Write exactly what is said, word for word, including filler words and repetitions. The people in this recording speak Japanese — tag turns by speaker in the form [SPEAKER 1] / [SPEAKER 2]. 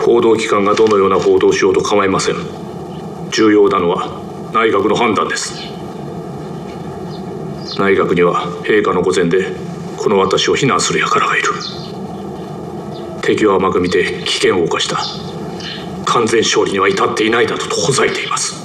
[SPEAKER 1] 報道機関がどのような報道をしようと構いません。重要なのは内閣の判断です。内閣には陛下の御前でこの私を非難する輩がいる。敵を甘く見て危険を冒した。完全勝利には至っていないだととほざいています。